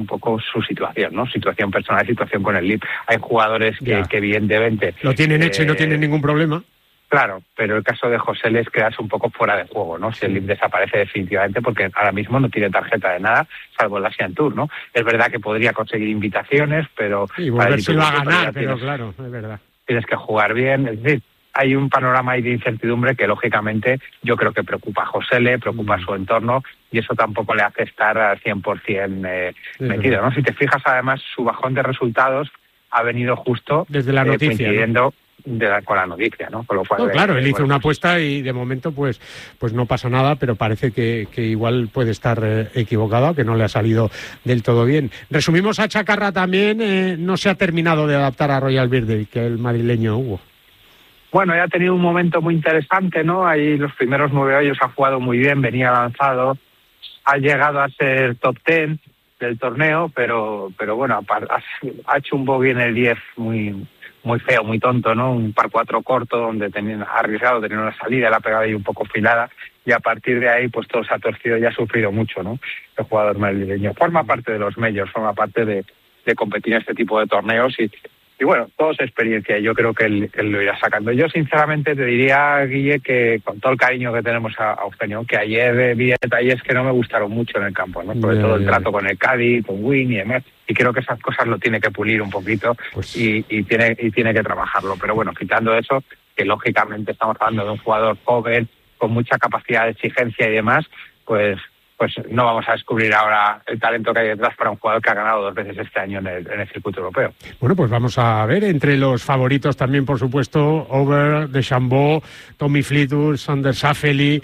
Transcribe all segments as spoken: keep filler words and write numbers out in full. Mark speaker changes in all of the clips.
Speaker 1: un poco su situación, ¿no? Situación personal, situación con el Lille. Hay jugadores que, que evidentemente...
Speaker 2: Lo tienen
Speaker 1: eh,
Speaker 2: hecho y no tienen ningún problema.
Speaker 1: Claro, pero el caso de José es quedarse un poco fuera de juego, ¿no? Si el Lille desaparece definitivamente, porque ahora mismo no tiene tarjeta de nada, salvo el Asian Tour, ¿no? Es verdad que podría conseguir invitaciones, pero...
Speaker 2: Y volvérselo a ganar, pero claro, es verdad.
Speaker 1: Tienes que jugar bien, es decir, hay un panorama ahí de incertidumbre que lógicamente yo creo que preocupa a José Le, preocupa a su entorno, y eso tampoco le hace estar al cien por ciento eh, metido, ¿no? Si te fijas, además, su bajón de resultados ha venido justo
Speaker 2: desde la noticia,
Speaker 1: eh, coincidiendo,
Speaker 2: ¿no?
Speaker 1: De la, con la noticia, ¿no? Con lo cual,
Speaker 2: no, claro,
Speaker 1: eh,
Speaker 2: él hizo
Speaker 1: bueno,
Speaker 2: una apuesta y de momento pues pues no pasa nada, pero parece que, que igual puede estar eh, equivocado, que no le ha salido del todo bien. Resumimos a Chacarra también, eh, no se ha terminado de adaptar a Royal Birthday, que el madrileño Hugo.
Speaker 1: Bueno, ya ha tenido un momento muy interesante, ¿no? Ahí los primeros nueve hoyos ha jugado muy bien, venía avanzado, ha llegado a ser top ten del torneo, pero pero bueno, ha, ha hecho un bogey en el diez muy... muy feo, muy tonto, ¿no? Un par cuatro corto donde tenía, ha arriesgado, tenía una salida, la ha pegado ahí un poco filada, y a partir de ahí pues todo se ha torcido y ha sufrido mucho, ¿no? El jugador madrileño. Forma parte de los majors, forma parte de, de competir en este tipo de torneos y, y bueno, todo es experiencia, y yo creo que él, él lo irá sacando. Yo sinceramente te diría, Guille, que con todo el cariño que tenemos a, a Eugenio, que ayer vi detalles que no me gustaron mucho en el campo, ¿no? Sobre yeah, todo el yeah. trato con el Cádiz, con Win y demás, y creo que esas cosas lo tiene que pulir un poquito pues... y, y tiene y tiene que trabajarlo. Pero bueno, quitando eso, que lógicamente estamos hablando de un jugador joven, con mucha capacidad de exigencia y demás, pues pues no vamos a descubrir ahora el talento que hay detrás para un jugador que ha ganado dos veces este año en el, en el circuito europeo.
Speaker 2: Bueno, pues vamos a ver, entre los favoritos también, por supuesto, Over, DeChambeau, Tommy Fleetwood, Sander Schauffele,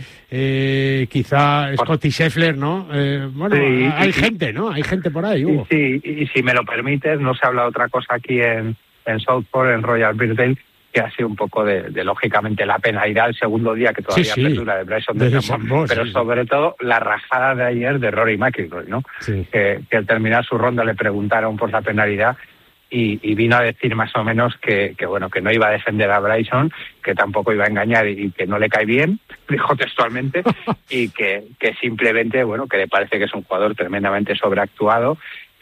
Speaker 2: eh, quizá Scottie Scheffler, ¿no? Eh, bueno, sí, hay sí, gente, ¿no? Hay gente por ahí, Hugo.
Speaker 1: Sí, sí, y si me lo permites, no se habla otra cosa aquí en, en Southport, en Royal Birthday, que ha sido un poco de, de lógicamente, la penalidad el segundo día que todavía
Speaker 2: sí, sí.
Speaker 1: perdura de Bryson DeChambeau, pero sí, sobre sí. todo la rajada de ayer de Rory McIlroy, ¿no? Sí. Que, que al terminar su ronda le preguntaron por la penalidad y, y vino a decir más o menos que, que bueno que no iba a defender a Bryson, que tampoco iba a engañar y, y que no le cae bien, dijo textualmente, y que, que simplemente, bueno, que le parece que es un jugador tremendamente sobreactuado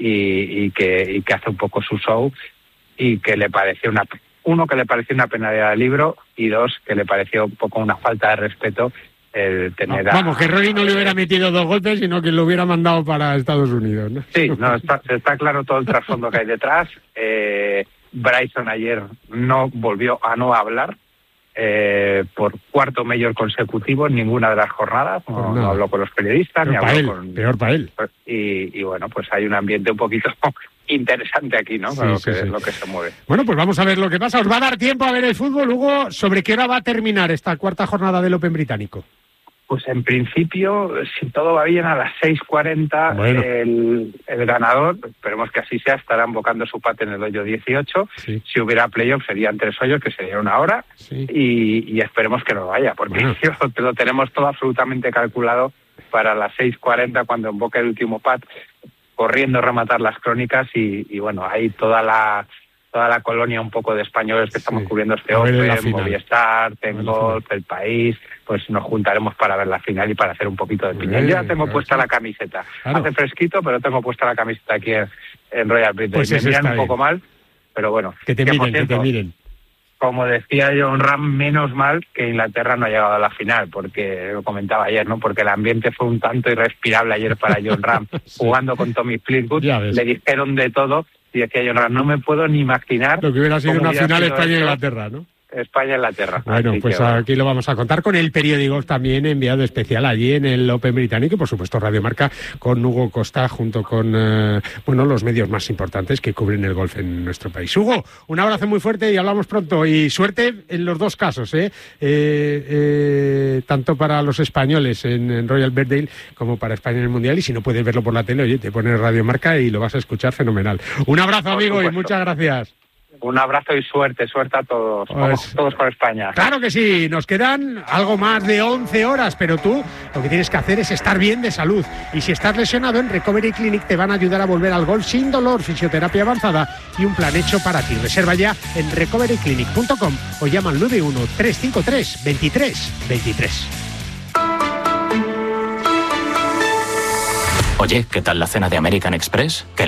Speaker 1: y, y, que, y que hace un poco su show, y que le pareció una... Uno, que le pareció una penalidad del libro, y dos, que le pareció un poco una falta de respeto el tener
Speaker 2: no, Vamos, a, que Rory no le hubiera metido dos golpes, sino que lo hubiera mandado para Estados Unidos, ¿no?
Speaker 1: Sí, no, está, está claro todo el trasfondo que hay detrás. Eh, Bryson ayer no volvió a no hablar eh, por cuarto major consecutivo en ninguna de las jornadas. No, pues no habló con los periodistas,
Speaker 2: peor
Speaker 1: ni habló
Speaker 2: él,
Speaker 1: con...
Speaker 2: Peor para él.
Speaker 1: Y, y bueno, pues hay un ambiente un poquito... interesante aquí, ¿no? Sí, lo, que, sí, sí. lo que se mueve.
Speaker 2: Bueno, pues vamos a ver lo que pasa. ¿Os va a dar tiempo a ver el fútbol, Hugo? ¿Sobre qué hora va a terminar esta cuarta jornada del Open británico?
Speaker 1: Pues en principio, si todo va bien, a las seis cuarenta bueno. el, el ganador, esperemos que así sea, estará embocando su pate en el hoyo dieciocho. Sí. Si hubiera playoff serían tres hoyos, que sería una hora, sí. y, y esperemos que no vaya, porque bueno. lo tenemos todo absolutamente calculado para las seis cuarenta cuando emboque el último pat, corriendo a rematar las crónicas y, y bueno, ahí toda la toda la colonia un poco de españoles que estamos sí. cubriendo este Open, Movistar, Ten Golf, El País, pues nos juntaremos para ver la final y para hacer un poquito de piña. Yo ya tengo claro, puesta claro. la camiseta. Claro. Hace fresquito, pero tengo puesta la camiseta aquí en, en Royal Birthday.
Speaker 2: Pues
Speaker 1: me miran un
Speaker 2: bien.
Speaker 1: poco mal, pero bueno.
Speaker 2: Que te
Speaker 1: que,
Speaker 2: miren,
Speaker 1: cierto,
Speaker 2: que te miren.
Speaker 1: Como decía Jon Rahm, menos mal que Inglaterra no ha llegado a la final, porque lo comentaba ayer, ¿no? Porque el ambiente fue un tanto irrespirable ayer para Jon Rahm, sí. jugando con Tommy Fleetwood, le dijeron de todo, y decía Jon Rahm, no me puedo ni imaginar...
Speaker 2: Lo que hubiera sido una final España-Inglaterra, ¿no?
Speaker 1: España-Inglaterra.
Speaker 2: Bueno,
Speaker 1: Así
Speaker 2: pues
Speaker 1: que,
Speaker 2: aquí lo vamos a contar con el periódico también enviado especial allí en el Open británico y por supuesto Radio Marca con Hugo Costa junto con eh, bueno los medios más importantes que cubren el golf en nuestro país. Hugo, un abrazo muy fuerte y hablamos pronto y suerte en los dos casos, ¿eh? Eh, eh, tanto para los españoles en, en Royal Birthday como para España en el Mundial, y si no puedes verlo por la tele, oye, te pones Radio Marca y lo vas a escuchar fenomenal. Un abrazo, amigo, y muchas gracias.
Speaker 1: Un abrazo y suerte, suerte a todos.
Speaker 2: Pues,
Speaker 1: Vamos todos por España.
Speaker 2: Claro que sí, nos quedan algo más de once horas, pero tú lo que tienes que hacer es estar bien de salud. Y si estás lesionado, en Recovery Clinic te van a ayudar a volver al golf sin dolor, fisioterapia avanzada y un plan hecho para ti. Reserva ya en recovery clinic punto com o llama al nueve uno tres cinco tres veintitrés veintitrés.
Speaker 3: Oye, ¿qué tal la cena de American Express? ¿Qué